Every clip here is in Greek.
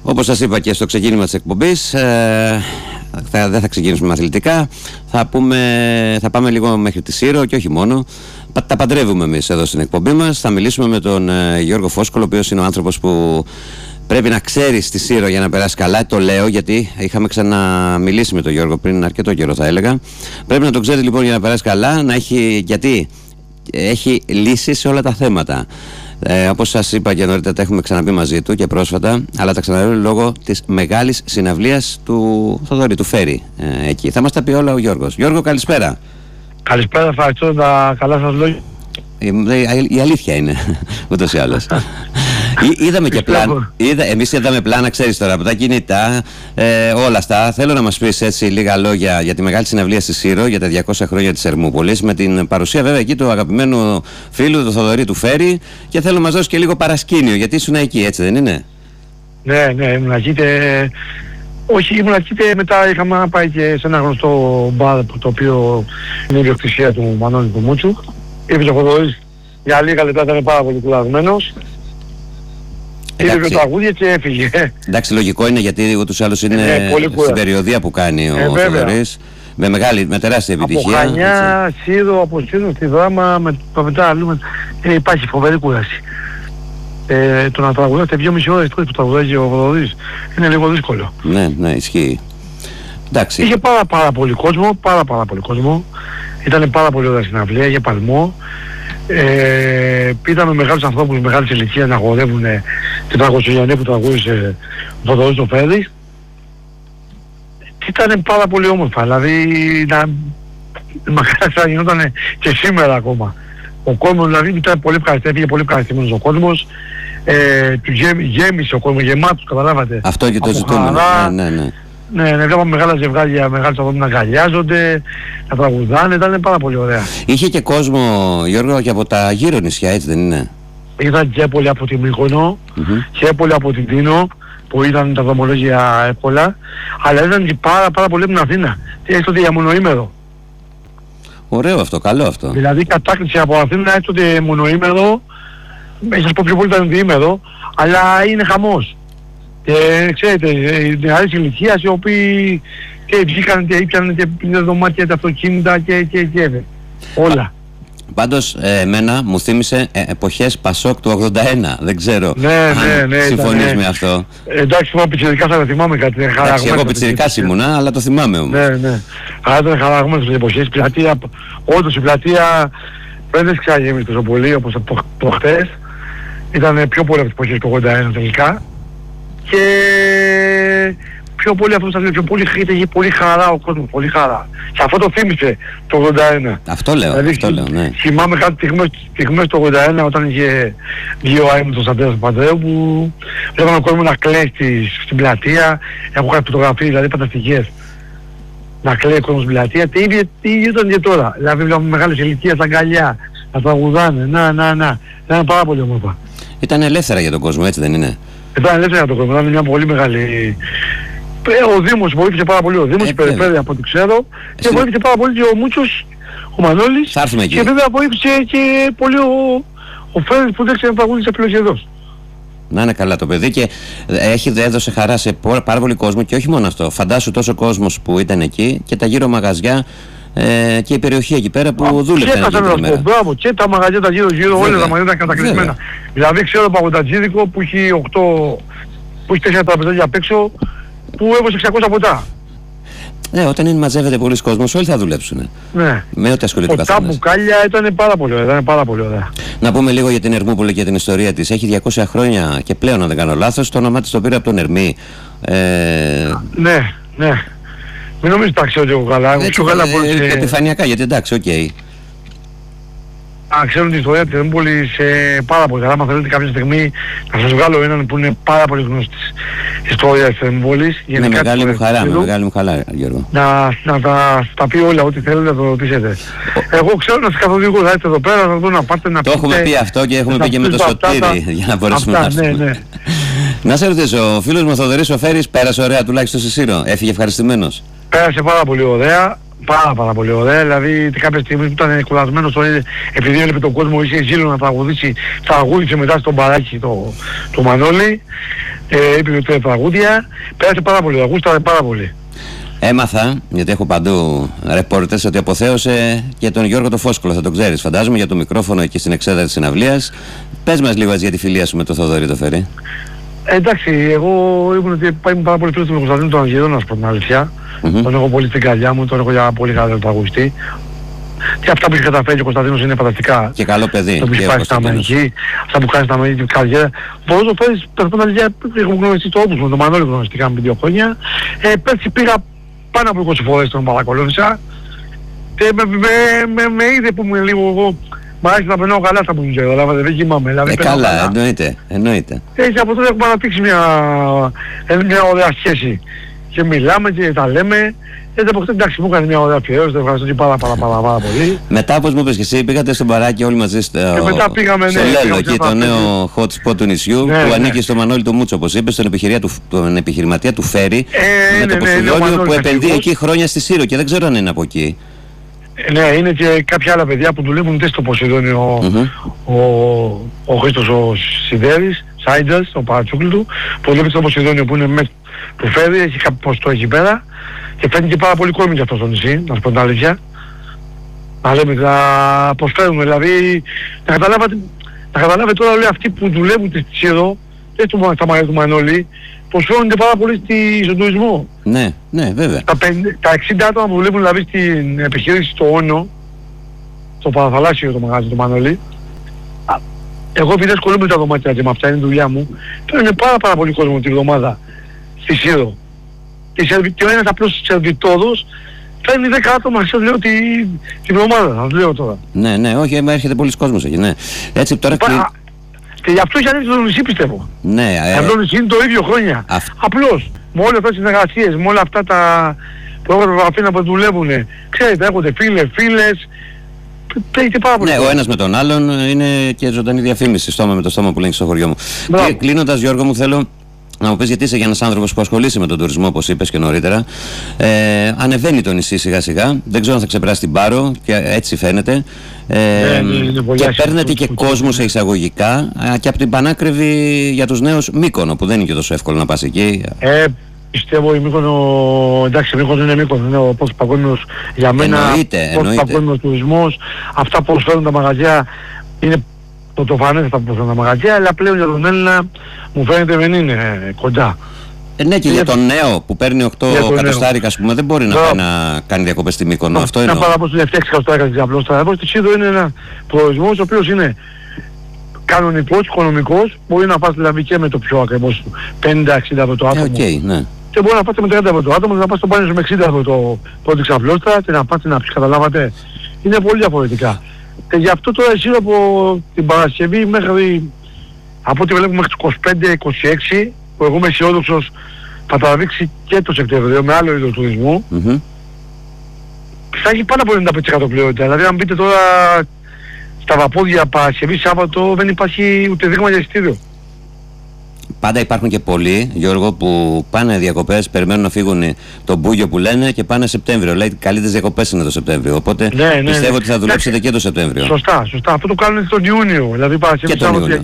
Όπως σας είπα και στο ξεκίνημα της εκπομπής, δεν θα ξεκινήσουμε με αθλητικά. Θα πάμε λίγο μέχρι τη Σύρο και όχι μόνο. Τα παντρεύουμε εμείς εδώ στην εκπομπή μας. Θα μιλήσουμε με τον Γιώργο Φόσκολο, ο οποίος είναι ο άνθρωπος που πρέπει να ξέρει στη Σύρο για να περάσει καλά. Το λέω γιατί είχαμε ξαναμιλήσει με τον Γιώργο πριν αρκετό καιρό, θα έλεγα. Πρέπει να το ξέρει λοιπόν για να περάσει καλά, γιατί έχει λύσεις σε όλα τα θέματα. Όπως σας είπα και νωρίτερα, τα έχουμε ξαναπεί μαζί του και πρόσφατα, αλλά τα ξαναλέω λόγω της μεγάλης συναυλίας του Θοδωρή, του Φέρι εκεί. Θα μας τα πει όλα ο Γιώργος. Γιώργο, καλησπέρα. Καλησπέρα, ευχαριστώ τα καλά σας λόγια. Η αλήθεια είναι, ούτως ή άλλως. Είδαμε και πλάνα. Εμείς είδαμε πλάνα, ξέρεις τώρα, από τα κινητά, όλα αυτά. Θέλω να μας πεις έτσι λίγα λόγια για τη μεγάλη συναυλία στη Σύρο, για τα 200 χρόνια της Ερμούπολης, με την παρουσία βέβαια εκεί του αγαπημένου φίλου, του Θοδωρή του Φέρι, και θέλω να μας δώσεις και λίγο παρασκήνιο, γιατί ήσουν εκεί, έτσι δεν είναι? Ναι, ήμουν εκεί. Όχι, ήμουν εκεί, μετά είχαμε πάει και σε ένα γνωστό μπαρ, το οποίο είναι η ιδιοκτησία του Μανώλη του Μούτσου. Ήρθε ο Θοδωρής για λίγα λεπτά, ήταν πάρα πολύ κουρασμένος. Είδε το τραγούδια και έφυγε. Εντάξει, λογικό είναι, γιατί ούτως ή άλλως είναι στην περιοδία που κάνει ο Θοδωρής. Με τεράστια επιτυχία. Από Χανιά, Σύρο, από Σύρο στη Δράμα, μετά αλλού υπάρχει φοβερή κούραση. Το να τραγουδάσετε 2,5 ώρες που τραγουδάζει ο Θοδωρής είναι λίγο δύσκολο. Ναι, ισχύει. Εντάξει. Είχε πάρα πολύ κόσμο, πάρα πολύ κόσμο. Ήταν πάρα πολύ ωραία συναυλία, είχε παλμό. Είδαμε μεγάλους ανθρώπους μεγάλης ηλικίας να χορεύουν την Παγκοσμιανή που τραγούδισε ο Θοδωρής ο Φέρης. Ήταν πάρα πολύ όμορφα, δηλαδή μακάρι θα γινόταν και σήμερα ακόμα. Ο κόσμος δηλαδή ήταν πολύ ευχαριστημένος, πολύ ευχαριστημένος ο κόσμος. Γέμισε ο κόσμος, γεμάτος, καταλάβατε. Αυτό και το ζητούμενο. Ναι, βλέπαμε μεγάλα ζευγάρια, μεγάλους ανθρώπους να αγκαλιάζονται, να τραγουδάνε, ήταν πάρα πολύ ωραία. Είχε και κόσμο, Γιώργο, και από τα γύρω νησιά, έτσι δεν είναι? Ήταν και πολλοί από τη Μύκονο, και πολλοί από την Τίνο, που ήταν τα δρομολόγια εύκολα, αλλά ήταν και πάρα πολύ από την Αθήνα, έστω και για μονοήμερο. Ωραίο αυτό, καλό αυτό. Δηλαδή κατάκτηση από Αθήνα έστω και μονοήμερο, σας πω πιο πολύ ήταν διήμερο, αλλά είναι χαμός. Και ξέρετε, νεαρής ηλικίας οι οποίοι και βγήκαν και ήπιαναν και πίναν δωμάτια, τα αυτοκίνητα και όλα. Πάντως εμένα μου θύμισε εποχές Πασόκ του 81, δεν ξέρω αν συμφωνείς με αυτό. Εντάξει, εγώ πιτσιρικάς θα θυμάμαι κάτι. Εντάξει, εγώ πιτσιρικάς ήμουνα, αλλά το θυμάμαι όμως. Ναι. Αλλά ήταν χαραγμένος στις εποχές. Όντως η πλατεία δεν έχει ξαναγεμίσει τόσο πολύ όπως προχτές. Ήταν πιο πολύ από τις εποχές του 81 τελικά. Και πιο πολύ αυτό που σας λέω, πιο πολύ είχε πολύ χαρά ο κόσμος, πολύ χαρά. Και αυτό το θύμισε το 81. Αυτό λέω, ναι. Θυμάμαι κάτι στιγμές το 81 όταν είχε βγει ο Άιμ τον Αντρέας Παπανδρέου, που βλέπαμε ο κόσμος να κλαίει στην πλατεία. Έχω κάνει φωτογραφίες, δηλαδή φανταστικές. Να κλαίει ο κόσμος στην πλατεία. Τι ίδιο ήταν και τώρα. Δηλαδή βλέπαμε μεγάλες ηλικίες, αγκαλιά, να τραγουδάνε, να. Ήταν πάρα πολύ όμορφα. Ήταν ελεύθερα για τον κόσμο, έτσι δεν είναι? Ήταν ελεύθερα για τον κόσμο, ήταν μια πολύ μεγάλη... Ο Δήμος βοήθησε πάρα πολύ, ο Δήμος, η περιφέρεια από ό,τι ξέρω, και βοήθησε πάρα πολύ και ο Μούτσος, ο Μανώλης, και βέβαια βοήθησε και πολύ ο Φέρης που δεν ξαναπαγούδησε πλέον εδώ. Να είναι καλά το παιδί και έδωσε χαρά σε πάρα πολύ κόσμο, και όχι μόνο αυτό. Φαντάσου τόσο κόσμος που ήταν εκεί και τα γύρω μαγαζιά και η περιοχή εκεί πέρα που δούλευε. Μπράβο, και τα μαγαζιά τα γύρω, όλα τα μαγαζιά ήταν κατακλεισμένα. Δηλαδή ξέρω παγωτατζίδικο που έχει 4 τραπεζάκια απ' έξω, που έβωσε 600 ποτά. Ναι, όταν μαζεύεται πολλοί κόσμος, όλοι θα δουλέψουν. Ναι. Με ό,τι ασχολείται ο καθένας. Τα μπουκάλια ήταν πάρα πολύ ωραία. Να πούμε λίγο για την Ερμούπολη και την ιστορία της. Έχει 200 χρόνια και πλέον, αν δεν κάνω λάθος. Το όνομά της το πήρε από τον Ερμή. Ναι. Μην νομίζεις τα ξέρω και εγώ καλά. Επιφανειακά, γιατί εντάξει, οκ. Ξέρουν την ιστορία της Ερμούπολης πάρα πολύ καλά. Αν θέλετε κάποια στιγμή να σας βγάλω έναν που είναι πάρα πολύ γνωστής ιστορία της Ερμούπολης. Με μεγάλη μου χαρά, Γιώργο. Να τα πει όλα, ό,τι θέλετε να το ρωτήσετε. Εγώ ξέρω να σας καθοδηγώ, θα έρθετε εδώ πέρα, να δω να πάτε να πείτε. Το έχουμε πει αυτό και έχουμε πει και με το Σωτήρι για να μπορέσουμε να έρθουμε. Ναι. Να σε ρωτήσω, ο φίλος μου ο Θοδωρής ο Φέρης πέρασε ωραία τουλάχιστον στη Σύρο, έφυγε ευχαριστημένος? Πέρασε πάρα πολύ ωραία. Πάρα πολύ ωραία. Δηλαδή κάποια στιγμή που ήταν κουρασμένος, επειδή έλεπε τον κόσμο, είχε ζήλο να τραγουδήσει, τραγούδισε μετά στον παράκι το Μανώλη, είπε τρία τραγούδια, πέρασε πάρα πολύ, γούσταρε πάρα πολύ. Έμαθα, γιατί έχω παντού ρεπόρτες, ότι αποθέωσε και τον Γιώργο το Φόσκολο, θα τον ξέρεις φαντάζομαι, για το μικρόφωνο εκεί στην εξέδρα της συναυλίας. Πες μας λίγο για τη φιλία σου με τον Θοδωρή το Φερή. Εντάξει, εγώ ήμουν πάρα πολύ φίλος με τον Κωνσταντίνο τον Αγγελό, να σου πω την αλήθεια. Τον έχω πολύ στην καρδιά μου, τον έχω για πολύ καλό τραγουδιστή. Και αυτά που έχει καταφέρει ο Κωνσταντίνος είναι φανταστικά. Και καλό παιδί. Το που έχει πάει στα Αμερική, αυτά που κάνει στα Αμερική την καριέρα. Μπορείς να το φέρεις, περίπου την αλήθεια, έχω γνωριστεί το Όπους με τον Μανώλη γνωριστήκαμε με 2 χρόνια. Πέρσι πήγα πάνω από 20 φορές τον παρακολούθησα. Και με είδε που μου λίγο εγώ. Μ' άρεσε να περνάω καλά στα που μου ξέρω, δεν κοιμάμαι. Καλά, εννοείται. Έτσι από τότε έχουμε αναπτύξει μια ωραία σχέση. Και μιλάμε και τα λέμε. Έτσι από τότε εντάξει μου έκανε μια ωραία αφιέρωση, το ευχαριστώ και πάρα πολύ. Μετά όπως μου είπες και εσύ πήγατε στον παράκι όλοι μαζί στο Λέλο, εκεί το νέο hot spot του νησιού που ανήκει στο Μανώλη του Μούτσο όπως είπες, τον επιχειρηματία του Φέρι με το Ποσειδόνιο που επενδύει εκεί χρόνια στη Σύρο και δεν ξέρω αν είναι από εκεί. Ναι, είναι και κάποια άλλα παιδιά που δουλεύουν στο Ποσειδόνιο, ο Χρήστος ο Σιδέρης, Σάιντζας, ο Παρατσούκλου του, που δουλεύει στο Ποσειδόνιο που είναι μέσα του Φέρι, έχει κάποιο ποστό εκεί πέρα και φαίνεται και πάρα πολύ κόσμο για αυτό στο νησί, να σου πω την αλήθεια. Να λέμε, να προσφέρουμε, δηλαδή, να καταλάβετε τώρα όλοι αυτοί που δουλεύουν στη Σύρο, και στα μαγαζιά του Μανώλη, προσφέρονται πάρα πολύ στον τουρισμό. Ναι, βέβαια. Τα 60 άτομα που δουλεύουν δηλαδή στην επιχείρηση στο Όνο, στο παραθαλάσσιο το μαγάζι του Μανώλη, εγώ επειδή ασχολούμαι με τα δωμάτια και με αυτά είναι η δουλειά μου, παίρνουν πάρα πολύ κόσμο τη βδομάδα στη Σύρο. Και ο ένας απλός σερβιτόρος φέρνει 10 άτομα, σας λέω τη βδομάδα, σας λέω τώρα. Ναι, όχι, έρχεται πολλοί κόσμος εκεί, ναι. Έτσι τώρα και γι' αυτό έχει ανοίξει το νησί πιστεύω. Ναι, το νησί είναι το ίδιο χρόνια. Απλώς, με όλες αυτές τις συνεργασίες, με όλα αυτά τα πρόγραμμα που δουλεύουν, ξέρετε, έχονται φίλες, παίρνετε πάρα πολύ. Ναι, ο ένας με τον άλλον είναι και ζωντανή διαφήμιση, στόμα με το στόμα που λένε στο χωριό μου. Και κλείνοντας, Γιώργο μου, θέλω να μου πεις, γιατί είσαι για ένας άνθρωπος που ασχολείσαι με τον τουρισμό, όπως είπες και νωρίτερα. Ανεβαίνει το νησί σιγά σιγά, δεν ξέρω αν θα ξεπεράσει την Πάρο, και έτσι φαίνεται. Και παίρνετε και κόσμο σε εισαγωγικά και από την πανάκριβη για τους νέους Μύκονο, που δεν είναι και τόσο εύκολο να πας εκεί. Πιστεύω η Μύκονο, εντάξει, η Μύκονο είναι Μύκονο, είναι ο πρώτος παγκόσμιος για μένα, πρώτος παγκόσμιος τουρισμός. Αυτά που προσφέρουν τα μαγαζιά είναι το φανές αυτά που προσφέρουν τα μαγαζιά, αλλά πλέον για τον Έλληνα μου φαίνεται δεν είναι κοντά. Ναι, και για τον νέο που παίρνει 8 εκατοστάρικα, ας πούμε, δεν μπορεί να πάει να κάνει διακοπές στη Μύκονο. Αυτό εννοώ. Να πάρει 6 εκατοστάρικα στην απλώστρα. Εγώ στη Σύρο είναι ένα προορισμός ο οποίος είναι κανονικός, οικονομικός, μπορεί να πας δηλαδή και με το πιο ακριβώς 50-60 ευρώ το άτομο. Ναι. Και μπορεί να πας με 30 ευρώ το άτομο, να πας στο μπάνιο με 60 ευρώ το πρώτη ξαπλώστρα και να πας να πεις, καταλάβατε. Είναι πολύ διαφορετικά. Και γι' αυτό τώρα εσύ από την Παρασκευή μέχρι, από ό,τι βλέπουμε μέχρι τις 25-26, που εγώ είμαι αισιόδοξος, θα τραβήξει και το Σεπτέμβριο με άλλο είδος τουρισμού. Θα έχει πάνω από 95% πλειότητα. Δηλαδή αν μπείτε τώρα στα βαπόδια Παρασκευή, Σάββατο, δεν υπάρχει ούτε δείγμα για εισιτήριο. Πάντα υπάρχουν και πολλοί, Γιώργο, που πάνε διακοπές, περιμένουν να φύγουν τον Μπούγιο που λένε και πάνε Σεπτέμβριο. Λέει καλύτερες διακοπές είναι το Σεπτέμβριο. Οπότε πιστεύω ότι θα δουλέψετε και το Σεπτέμβριο. Σωστά. Αυτό το κάνουν τον Ιούνιο. Δηλαδή Παρασκευή,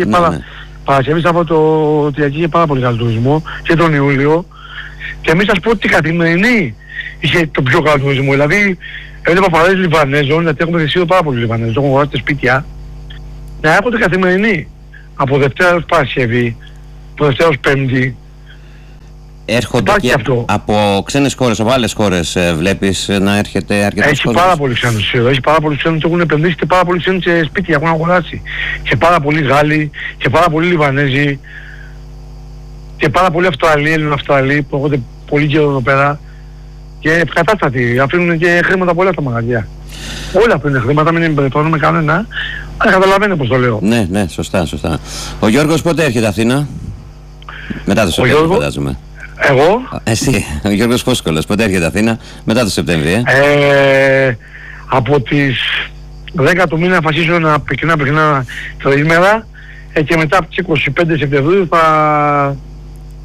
Σάββατο, είχε πάρα πολύ καλό τουρισμό και τον Ιούλιο. Και εμείς ας πω ότι καθημερινή είχε τον πιο καλό τουρισμό. Δηλαδή έβλεπα παρέες Λιβανέζων, γιατί έχουμε δεσίδω πάρα πολύ Λιβανέζων, έχουν αγοράσει σπίτια, να έρχονται καθημερινή από Δευτέρα έως Παρασκευή. Το Δευτέρα ως Πέμπτη. Έρχονται και από ξένες χώρες, από άλλες χώρες βλέπεις να έρχεται αρκετός κόσμος. Έχει πάρα πολλοί ξένους εδώ, έχει πάρα πολλοί ξένους που έχουν επενδύσει και πάρα πολλοί ξένους σε σπίτια έχουν αγοράσει. Και πάρα πολλοί Γάλλοι και πάρα πολλοί Λιβανέζοι και πάρα πολλοί Αυστραλοί, Έλληνο-Αυστραλοί που έρχονται πολύ καιρό εδώ πέρα και ευκατάστατοι, αφήνουν και χρήματα πολλά στα μαγαζιά. Όλα αφήνουν χρήματα, μην εμπεριφρονούμε κανένα, αλλά καταλαβαίνετε πώς το λέω. Ναι, σωστά. Ο Γιώργος πότε έρχεται Αθήνα? Μετά το Σεπτέμβριο φαντάζομαι. Εγώ? Εσύ, ο Γιώργος Φόσκολος, πότε έρχεται Αθήνα? Μετά το Σεπτέμβριο. Από τις 10 του μήνα θα αρχίσω να πεκνά τρίμερα και μετά από τις 25 Σεπτεμβρίου θα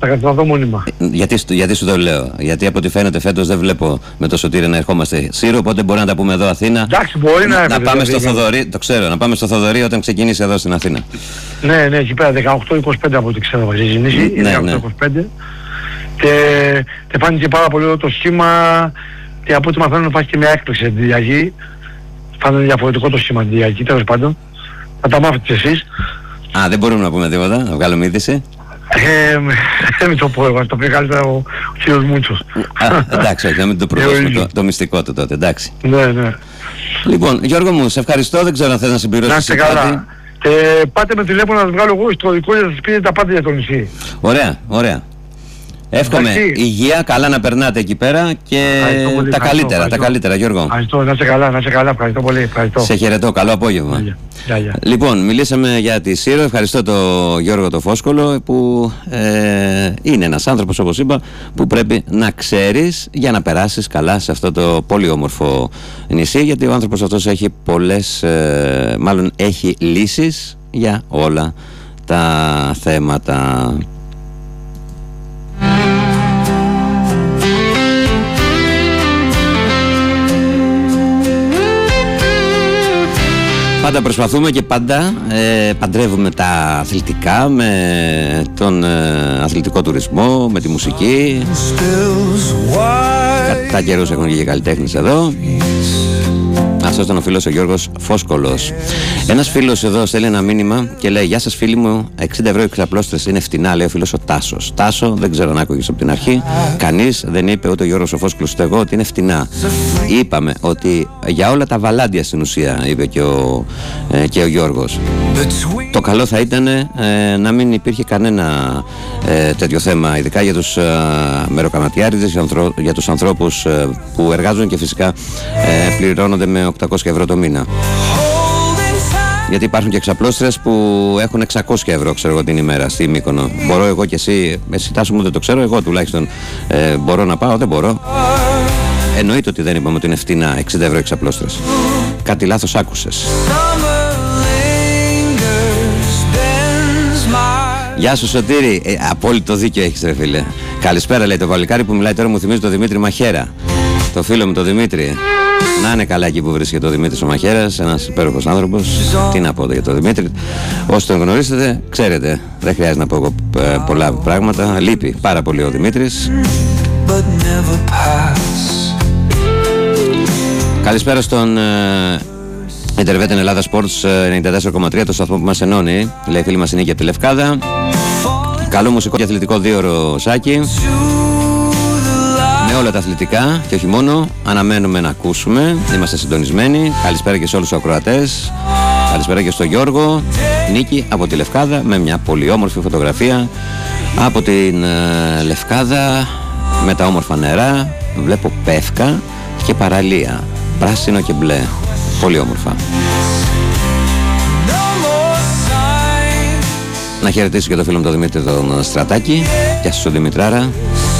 Θα κατασταθώ μόνιμα. Γιατί σου το λέω? Γιατί από ό,τι φαίνεται φέτος δεν βλέπω με το Σωτήρη να ερχόμαστε Σύρο, οπότε μπορεί να τα πούμε εδώ Αθήνα. Εντάξει, μπορεί να πάμε στο Θοδωρή, το ξέρω, να πάμε στο Θοδωρή όταν ξεκινήσει εδώ στην Αθήνα. Ναι, εκεί πέρα 18-25 από ό,τι ξέρω θα ξεκινήσει. Ναι, 18-25. Και φάνηκε πάρα πολύ ωραίο το σχήμα και από ό,τι μαθαίνω υπάρχει και μια έκπληξη την Κυριακή. Φάνηκε διαφορετικό το σχήμα την Κυριακή, τέλος πάντων. Θα τα μάθετε εσείς. Α, δεν μπορούμε να πούμε τίποτα, να βγάλουμε είδηση. Δεν το πω εγώ, το πει καλύτερα ο κύριος Μούτσος. Εντάξει, όχι, να μην το προδώσουμε το μυστικό του τότε, εντάξει. Ναι. Λοιπόν, Γιώργο μου, σε ευχαριστώ, δεν ξέρω αν θες να συμπληρώσεις. Να είστε καλά. Πάτε με τηλέφωνο να σας βγάλω εγώ ιστορικό για να σας πείτε τα πάντα για το νησί. Ωραία. Εύχομαι υγεία, καλά να περνάτε εκεί πέρα και πολύ, τα καλύτερα Γιώργο. Ευχαριστώ, να είσαι καλά, ευχαριστώ πολύ. Ευχαριστώ. Σε χαιρετώ, καλό απόγευμα. Γεια. Λοιπόν, μιλήσαμε για τη Σύρο, ευχαριστώ τον Γιώργο το Φόσκολο που είναι ένας άνθρωπος, όπως είπα, που πρέπει να ξέρεις για να περάσεις καλά σε αυτό το πολύ όμορφο νησί, γιατί ο άνθρωπος αυτός έχει μάλλον έχει λύσεις για όλα τα θέματα. Πάντα προσπαθούμε και πάντα παντρεύουμε τα αθλητικά με τον αθλητικό τουρισμό, με τη μουσική. Κατά καιρούς έχουν και καλλιτέχνες εδώ. Αυτός ήταν ο φίλος ο Γιώργος Φόσκολος. Ένας φίλος εδώ στέλνει ένα μήνυμα και λέει: «Γεια σας φίλοι μου, 60 ευρώ εξαπλώστρες είναι φτηνά», λέει ο φίλος ο Τάσος. Τάσο, δεν ξέρω αν άκουγες από την αρχή. Κανείς δεν είπε, ούτε ο Γιώργος ο Φόσκολος ούτε εγώ, ότι είναι φτηνά. Είπαμε ότι για όλα τα βαλάντια στην ουσία, είπε και ο Γιώργος. Το καλό θα ήταν να μην υπήρχε κανένα τέτοιο θέμα, ειδικά για τους μεροκαματιάριδες, για τους ανθρώπους που εργάζονται και φυσικά πληρώνονται με 800 ευρώ το μήνα. Γιατί υπάρχουν και εξαπλώστρες που έχουν 600 ευρώ, ξέρω εγώ, την ημέρα στη Μύκονο. Μπορώ εγώ και εσύ Τάσο μου δεν το ξέρω, εγώ τουλάχιστον μπορώ να πάω, δεν μπορώ. Εννοείται ότι δεν είπαμε ότι είναι φτηνά 60 ευρώ εξαπλώστρες. Κάτι λάθος άκουσες. Γεια σου Σωτήρη, απόλυτο δίκιο έχεις ρε φίλε. Καλησπέρα, λέει το παλικάρι που μιλάει τώρα, μου θυμίζει το Δημήτρη Μαχέρα. Το φίλο μου το Δημήτρη. Να είναι καλά εκεί που βρίσκεται ο Δημήτρης ο Μαχέρας, ένας υπέροχος άνθρωπος. Τι να πω για τον Δημήτρη. Όσοι τον γνωρίσετε, ξέρετε, δεν χρειάζεται να πω εγώ πολλά πράγματα. Λείπει πάρα πολύ ο Δημήτρης. Καλησπέρα στον Ιντερβέτεν Ελλάδα Sports 94,3, το σταθμό που μας ενώνει. Λέει φίλη μας η Νίκη από τη Λευκάδα. Καλό μουσικό και αθλητικό δίωρο Σάκη. Με όλα τα αθλητικά και όχι μόνο, αναμένουμε να ακούσουμε. Είμαστε συντονισμένοι. Καλησπέρα και σε όλους τους ακροατές. Καλησπέρα και στον Γιώργο. Νίκη από τη Λευκάδα με μια πολύ όμορφη φωτογραφία από την Λευκάδα με τα όμορφα νερά. Βλέπω Πεύκα και παραλία, πράσινο και μπλε. Πολύ όμορφα. Να χαιρετήσω και το φίλο μου τον Δημήτρη τον Στρατάκη. Γεια σας ο Δημητράρα.